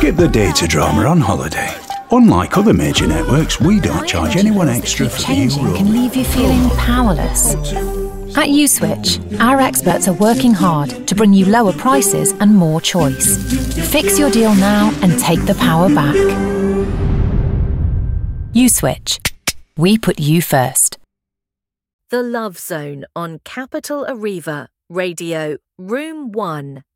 Skip the data drama on holiday. Unlike other major networks, we don't charge anyone extra for the new Changing rule. can leave you feeling powerless. At USwitch, our experts are working hard to bring you lower prices and more choice. Fix your deal now and take the power back. USwitch. We put you first. The Love Zone on Capital Arriva, Radio, Room 1.